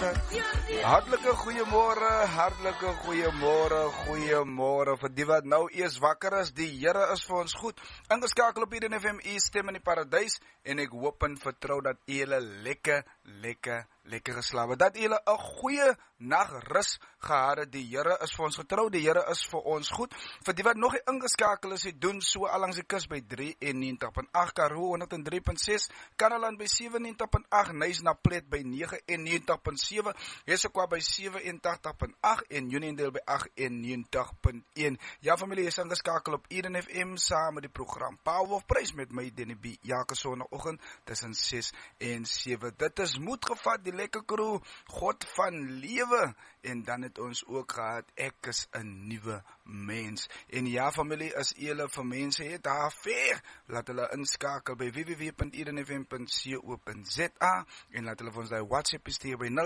Hartlike goeiemôre vir die wat nou eers wakker is. Die Here is vir ons goed. Ingeskakel op Eden FM, u stem in die paradys, en ek hoop en vertrou dat julle lekker geslaap het. Dat julle 'n goeie nagrus gehad het. Die Here is vir ons getrou, die Here is vir ons goed. Vir die wat nog nie ingeskakel is, doen so allangs die kus by 93.8, Karoo 103.6, Kanaland by 97.8, Nysnaplet by 99.7, Hesekwa by 87.8 en Uniondale by 98.1. Ja familie, is ingeskakel op Eden FM saam met die program Power of Praise met my Denny B. Elke sonnagoggend tussen 6 en 7. Dit is moed gevat, die lekker crew, God van lewe. En dan het ons ook gehad, ek is 'n nuwe mens. En ja familie, as julle vir mense het daar ver, laat hulle inskakel by www.edenfm.co.za en laat hulle vir ons die WhatsApp stuur by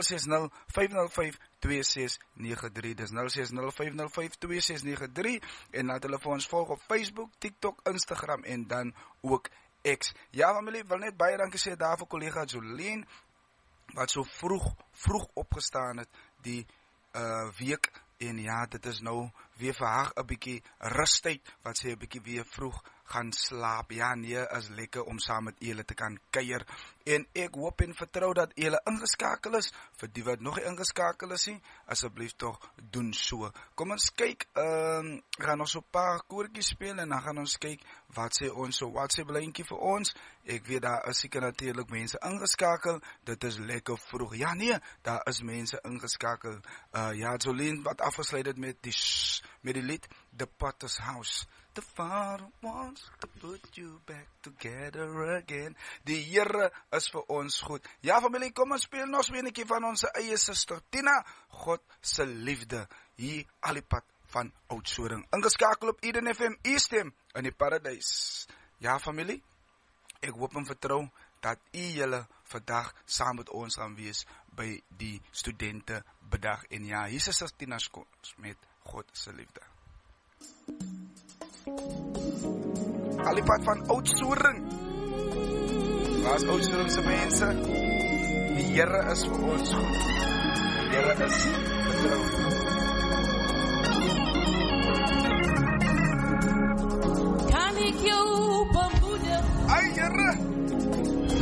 060-505-2693. Dis 060-505-2693 en laat hulle vir ons volg op Facebook, TikTok, Instagram en dan ook X. Ja familie, wil net baie dankie sê daar vir kollega Jolien, wat so vroeg opgestaan het die week, en ja, dit is nou weer vir haar 'n bietjie rustyd, wat sy 'n bietjie weer vroeg gaan slaap. Ja nee, is lekker om saam met julle te kan kuier, en ek hoop en vertrou dat julle ingeskakel is. Vir die wat nog nie ingeskakel is nie, asseblief tog doen so. Kom ons kyk, gaan ons so 'n paar koortjies speel en dan gaan ons kyk wat sê ons so WhatsApp lyntjie vir ons. Ek weet daar is seker natuurlik mense ingeskakel, dit is lekker vroeg. Ja nee, daar is mense ingeskakel. Ja, Jolien wat afgesluit het met die lied The Potter's House. The Father wants to put you back together again. Die Here is vir ons goed. Ja familie, kom ons speel nog 'n enetjie van ons eie suster Tina, God se liefde, hier al die pad van Oudtshoorn. Ingeskakel op Eden FM, u stem in die paradys. Ja familie, ek hoop en vertrou dat julle vandag saam met ons gaan wees by die studente bedag. En ja, hier is suster Tina Skons met God se liefde. Alipad van Oudtshoorn. Waar is Oudtshoorn se mense? Die Here is vir ons goed. Die Here is vertrou.